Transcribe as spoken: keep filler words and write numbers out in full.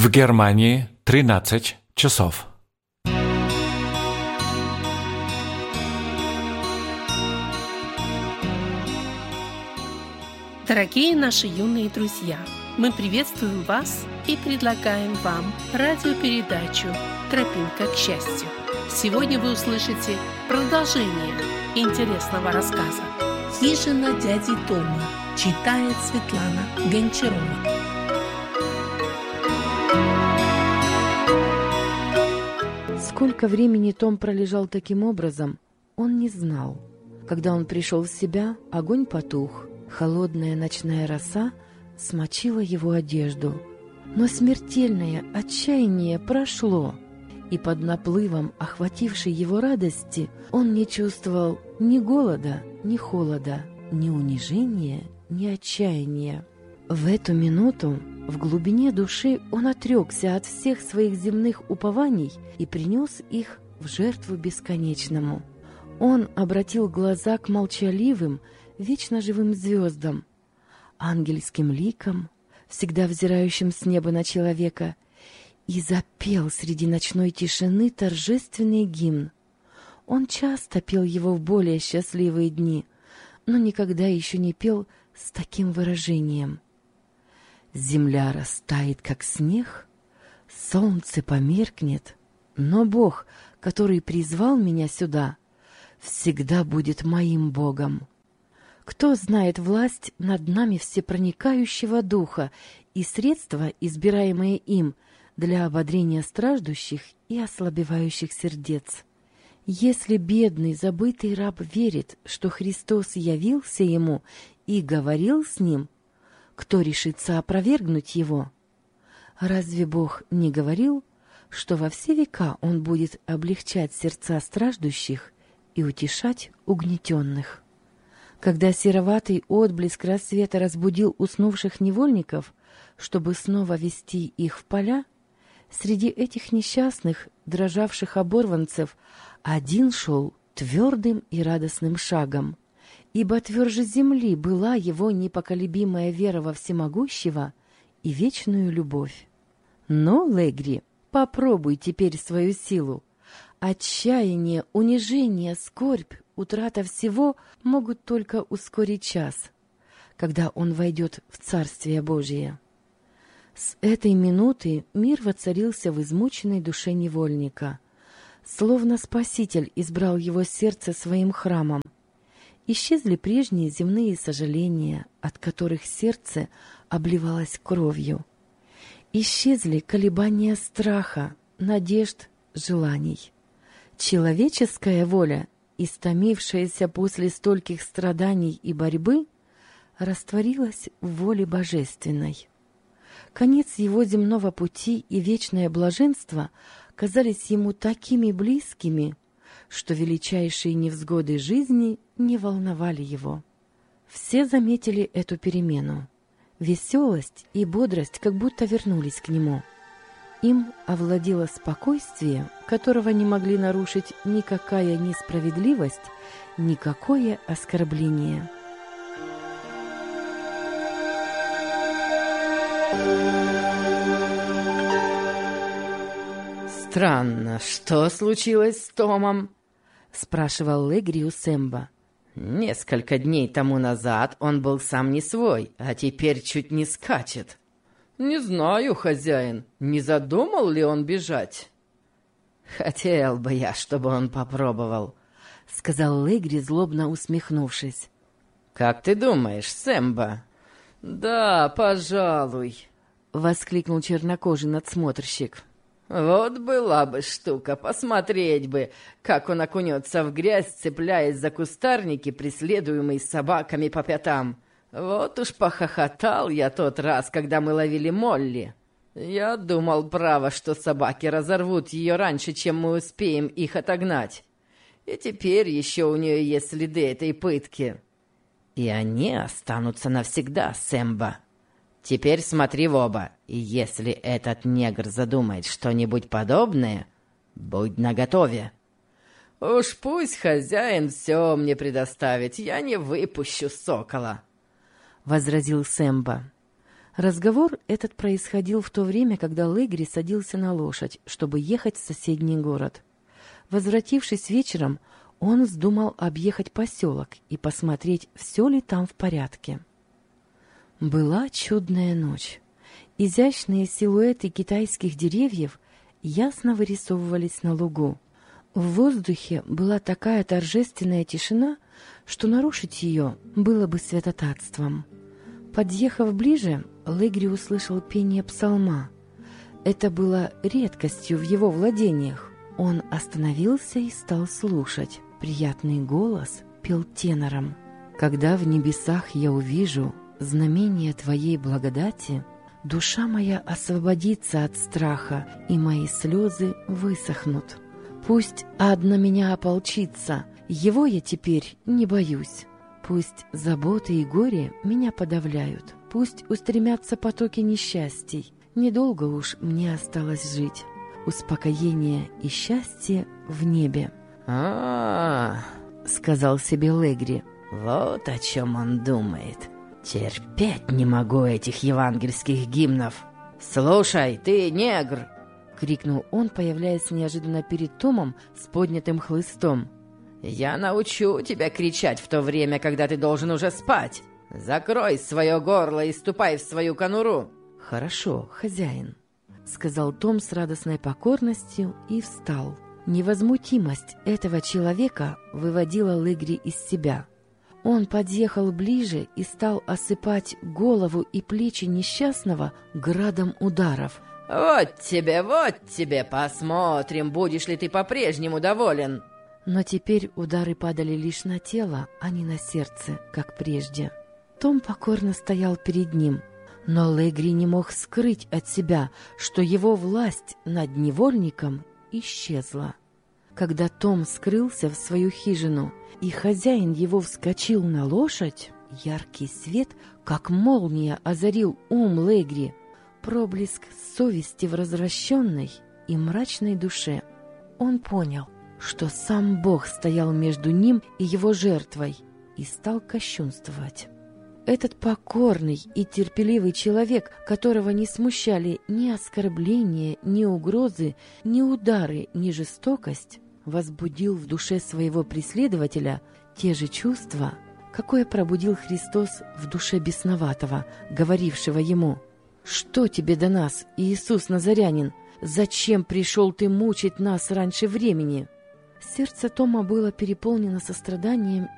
В Германии тринадцать часов. Дорогие наши юные друзья, мы приветствуем вас и предлагаем вам радиопередачу «Тропинка к счастью». Сегодня вы услышите продолжение интересного рассказа. «Хижина дяди Тома», читает Светлана Гончарова. Сколько времени Том пролежал таким образом, он не знал. Когда он пришел в себя, огонь потух, холодная ночная роса смочила его одежду. Но смертельное отчаяние прошло, и под наплывом охватившей его радости он не чувствовал ни голода, ни холода, ни унижения, ни отчаяния. В эту минуту в глубине души он отрекся от всех своих земных упований и принес их в жертву бесконечному. Он обратил глаза к молчаливым, вечно живым звездам, ангельским ликам, всегда взирающим с неба на человека, и запел среди ночной тишины торжественный гимн. Он часто пел его в более счастливые дни, но никогда еще не пел с таким выражением. Земля растает, как снег, солнце померкнет, но Бог, который призвал меня сюда, всегда будет моим Богом. Кто знает власть над нами всепроникающего Духа и средства, избираемые им для ободрения страждущих и ослабевающих сердец? Если бедный, забытый раб верит, что Христос явился ему и говорил с ним, кто решится опровергнуть его? Разве Бог не говорил, что во все века Он будет облегчать сердца страждущих и утешать угнетенных? Когда сероватый отблеск рассвета разбудил уснувших невольников, чтобы снова вести их в поля, среди этих несчастных, дрожавших оборванцев, один шел твердым и радостным шагом, ибо тверже земли была его непоколебимая вера во всемогущего и вечную любовь. Но, Легри, попробуй теперь свою силу. Отчаяние, унижение, скорбь, утрата всего могут только ускорить час, когда он войдет в Царствие Божие. С этой минуты мир воцарился в измученной душе невольника, словно Спаситель избрал его сердце своим храмом. Исчезли прежние земные сожаления, от которых сердце обливалось кровью. Исчезли колебания страха, надежд, желаний. Человеческая воля, истомившаяся после стольких страданий и борьбы, растворилась в воле божественной. Конец его земного пути и вечное блаженство казались ему такими близкими, что величайшие невзгоды жизни не волновали его. Все заметили эту перемену. Веселость и бодрость как будто вернулись к нему. Им овладело спокойствие, которого не могли нарушить никакая несправедливость, никакое оскорбление. «Странно, что случилось с Томом?» — спрашивал Легри у Сэмбо. «Несколько дней тому назад он был сам не свой, а теперь чуть не скачет». «Не знаю, хозяин, не задумал ли он бежать?» «Хотел бы я, чтобы он попробовал», — сказал Легри, злобно усмехнувшись. «Как ты думаешь, Сэмбо?» «Да, пожалуй», — воскликнул чернокожий надсмотрщик. «Вот была бы штука, посмотреть бы, как он окунется в грязь, цепляясь за кустарники, преследуемый собаками по пятам. Вот уж похохотал я тот раз, когда мы ловили Молли. Я думал, право, что собаки разорвут ее раньше, чем мы успеем их отогнать. И теперь еще у нее есть следы этой пытки. И они останутся навсегда, Сэмбо. Теперь смотри в оба, и если этот негр задумает что-нибудь подобное, будь наготове». «Уж пусть хозяин все мне предоставит, я не выпущу сокола», — возразил Сэмбо. Разговор этот происходил в то время, когда Легри садился на лошадь, чтобы ехать в соседний город. Возвратившись вечером, он вздумал объехать поселок и посмотреть, все ли там в порядке. Была чудная ночь. Изящные силуэты китайских деревьев ясно вырисовывались на лугу. В воздухе была такая торжественная тишина, что нарушить ее было бы святотатством. Подъехав ближе, Легри услышал пение псалма. Это было редкостью в его владениях. Он остановился и стал слушать. Приятный голос пел тенором. «Когда в небесах я увижу знамение Твоей благодати, душа моя освободится от страха, и мои слезы высохнут. Пусть ад на меня ополчится, его я теперь не боюсь. Пусть заботы и горе меня подавляют, пусть устремятся потоки несчастий. Недолго уж мне осталось жить. Успокоение и счастье в небе». «А, — сказал себе Легри, — вот о чем он думает. Терпеть не могу этих евангельских гимнов. Слушай, ты негр!» — крикнул он, появляясь неожиданно перед Томом с поднятым хлыстом. «Я научу тебя кричать в то время, когда ты должен уже спать. Закрой свое горло и ступай в свою конуру». «Хорошо, хозяин», — сказал Том с радостной покорностью и встал. Невозмутимость этого человека выводила Легри из себя. Он подъехал ближе и стал осыпать голову и плечи несчастного градом ударов. «Вот тебе, вот тебе, посмотрим, будешь ли ты по-прежнему доволен». Но теперь удары падали лишь на тело, а не на сердце, как прежде. Том покорно стоял перед ним, но Легри не мог скрыть от себя, что его власть над невольником исчезла. Когда Том скрылся в свою хижину, и хозяин его вскочил на лошадь, яркий свет, как молния, озарил ум Легри, проблеск совести в развращенной и мрачной душе. Он понял, что сам Бог стоял между ним и его жертвой, и стал кощунствовать. Этот покорный и терпеливый человек, которого не смущали ни оскорбления, ни угрозы, ни удары, ни жестокость, возбудил в душе своего преследователя те же чувства, какое пробудил Христос в душе бесноватого, говорившего ему: «Что тебе до нас, Иисус Назарянин? Зачем пришел ты мучить нас раньше времени?» Сердце Тома было переполнено состраданием